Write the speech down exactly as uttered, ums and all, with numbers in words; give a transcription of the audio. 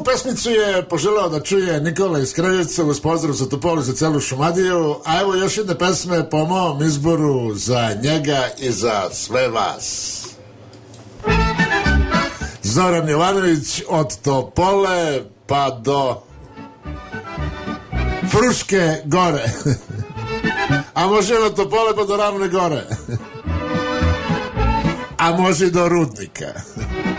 pesmicu je poželeo da čuje Nikola iz Kraljevca uz pozdrav za Topolu za celu Šumadiju, a evo još jedne pesme po mom izboru za njega i za sve vas. Zoran Jovanović od Topole pa do Fruške gore. A može od Topole pa do Ravne gore. A može do Rudnika.